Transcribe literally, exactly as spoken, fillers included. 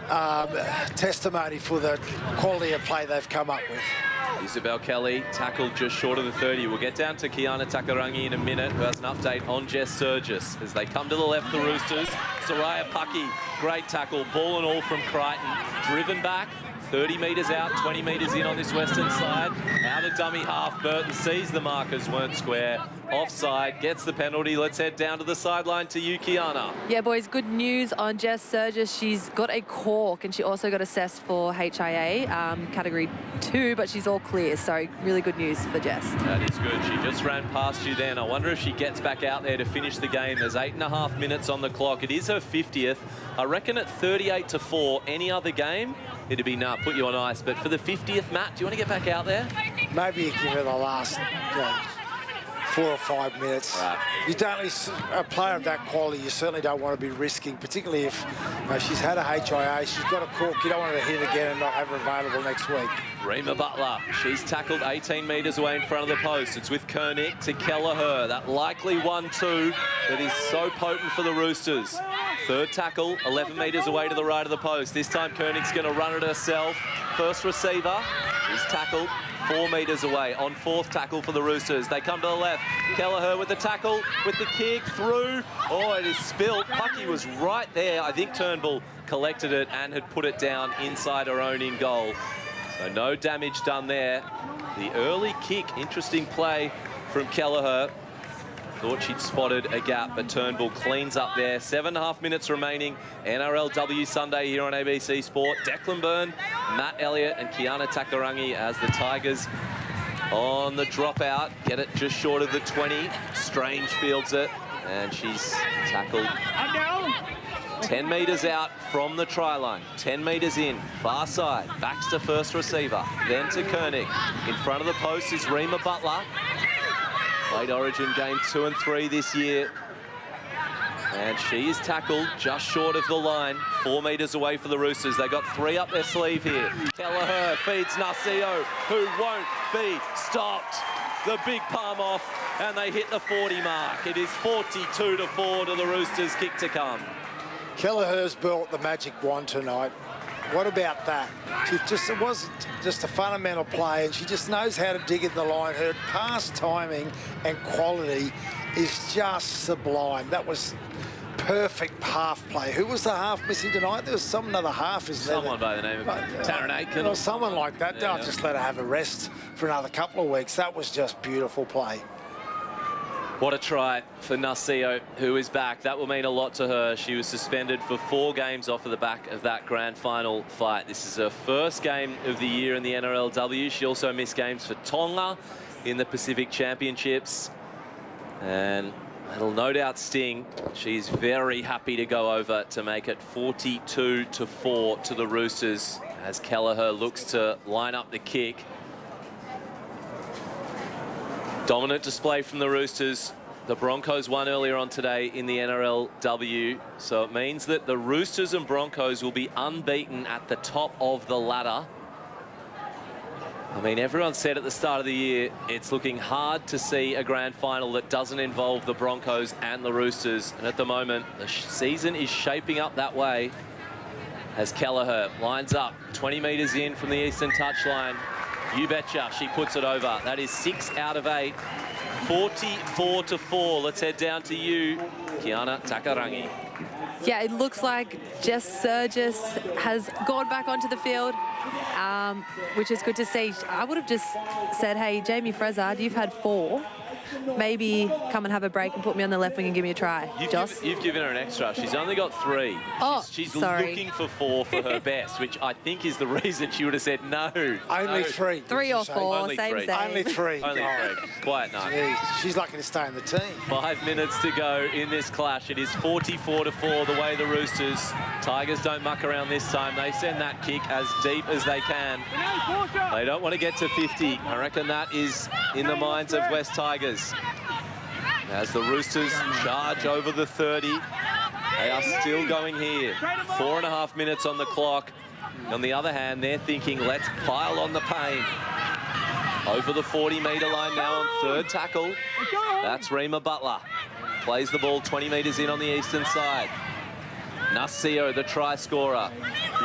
um, testimony for the quality of play they've come up with. Isabel Kelly tackled just short of the thirty. We'll get down to Kiana Takarangi in a minute, who has an update on Jess Surgis. As they come to the left, the Roosters. Soraya Pucky, great tackle, ball and all from Crichton. Driven back, thirty metres out, twenty metres in on this western side. Out of dummy half, Burton sees the markers weren't square. Offside, gets the penalty. Let's head down to the sideline to you, Kiana. Yeah, boys, good news on Jess Surgis. She's got a cork and she also got assessed for H I A um, category two, but she's all clear. So really good news for Jess. That is good. She just ran past you then. I wonder if she gets back out there to finish the game. There's eight and a half minutes on the clock. It is her fiftieth. I reckon at thirty-eight to four, any other game, it'd be, nah, put you on ice. But for the fiftieth, Matt, do you want to get back out there? Maybe you give her the last you know, four or five minutes. Right. You don't, a player of that quality, you certainly don't want to be risking, particularly if you know, she's had a H I A, she's got a cork, you don't want her to hit again and not have her available next week. Rima Butler, she's tackled eighteen metres away in front of the post. It's with Koenig to Kelleher, that likely one two that is so potent for the Roosters. Third tackle, eleven metres away to the right of the post. This time Koenig's going to run it herself. First receiver is tackled four metres away on fourth tackle for the Roosters. They come to the left. Kelleher with the tackle, with the kick through. Oh, it is spilt. Pucky was right there. I think Turnbull collected it and had put it down inside her own in goal. So no damage done there. The early kick, interesting play from Kelleher. Thought she'd spotted a gap, but Turnbull cleans up there. Seven and a half minutes remaining. N R L W Sunday here on A B C Sport. Declan Byrne, Matt Elliott and Kiana Takarangi as the Tigers on the dropout. Get it just short of the twenty. Strange fields it, and she's tackled ten metres out from the try line. ten metres in, far side. Baxter first receiver, then to Koenig. In front of the post is Rima Butler. Played Origin game two and three this year. And she is tackled just short of the line, four metres away for the Roosters. They got three up their sleeve here. Kelleher feeds Narcio, who won't be stopped. The big palm off, and they hit the forty mark. It is forty-two to four to the Roosters, kick to come. Kelleher's built the magic wand tonight. What about that? She just, it wasn't just a fundamental play, and she just knows how to dig in the line. Her pass timing and quality is just sublime. That was perfect half play. Who was the half missing tonight? There was some another half, isn't there? Someone by the name of uh, Taryn Aitken. Or someone like that. Yeah. Don't just let her have a rest for another couple of weeks. That was just beautiful play. What a try for Narcio, who is back. That will mean a lot to her. She was suspended for four games off of the back of that grand final fight. This is her first game of the year in the N R L W. She also missed games for Tonga in the Pacific Championships. And it'll no doubt sting. She's very happy to go over to make it forty-two to four to the Roosters as Kelleher looks to line up the kick. Dominant display from the Roosters. The Broncos won earlier on today in the N R L W, so it means that the Roosters and Broncos will be unbeaten at the top of the ladder. I mean, everyone said at the start of the year, it's looking hard to see a grand final that doesn't involve the Broncos and the Roosters. And at the moment, the season is shaping up that way as Kelleher lines up twenty metres in from the eastern touchline. You betcha, she puts it over. That is six out of eight. forty-four to four. Let's head down to you, Kiana Takarangi. Yeah, it looks like Jess Surgis has gone back onto the field, um, which is good to see. I would have just said, hey, Jamie Frezard, you've had four. Maybe come and have a break and put me on the left wing and give me a try. You've, Joss? given, you've given her an extra. She's only got three. Oh, She's, she's sorry. looking for four for her best, which I think is the reason she would have said no. Only no. three. Three or four, Only same, three. same. Only three. Only Oh. three. Quiet night. Jeez, she's lucky to stay in the team. Five minutes to go in this clash. It is forty-four to four the way the Roosters. Tigers don't muck around this time. They send that kick as deep as they can. They don't want to get to fifty. I reckon that is in the minds of West Tigers. As the Roosters charge over the thirty, they are still going here. Four and a half minutes on the clock. On the other hand, they're thinking, let's pile on the pain. Over the forty metre line now on third tackle. That's Rima Butler. Plays the ball twenty metres in on the eastern side. Narcio, the try scorer.